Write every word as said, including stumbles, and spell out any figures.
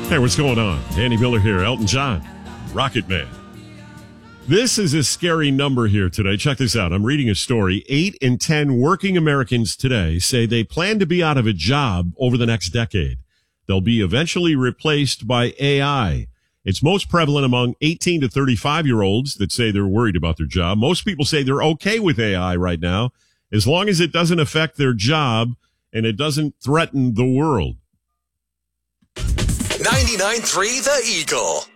Hey, what's going on? Andy Miller here, Elton John, Rocket Man. This is a scary number here today. Check this out. I'm reading a story. Eight in ten working Americans today say they plan to be out of a job over the next decade. They'll be eventually replaced by A I. It's most prevalent among eighteen to thirty-five year olds that say they're worried about their job. Most people say they're okay with A I right now, as long as it doesn't affect their job and it doesn't threaten the world. ninety-nine point three The Eagle.